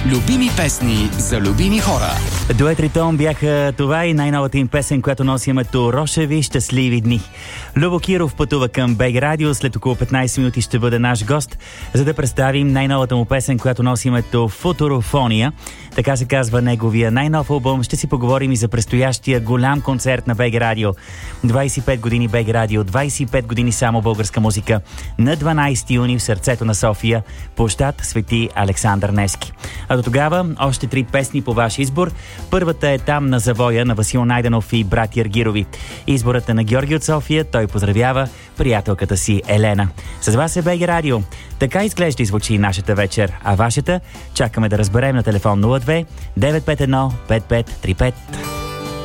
Любими песни за любими хора. Дует Ритон бяха това и най-новата им песен, която носи името Рошеви щастливи дни. Любо Киров пътува към БГ Радио. След около 15 минути ще бъде наш гост, за да представим най-новата му песен, която носи името Футурофония. Така се казва неговия най-нов албум. Ще си поговорим и за предстоящия голям концерт на БГ Радио. 25 години БГ Радио, 25 години само българска музика. На 12 юни в сърцето на София, площад Свети Александър Невски. А до тогава още 3 песни по ваш избор. Първата е Там на завоя на Васил Найденов и братя Аргирови. Изборът е на Георги от София. Той поздравява приятелката си Елена. С вас е БГ Радио. Така изглежда и звучи нашата вечер. А вашата чакаме да разберем на телефон 02 951 5535.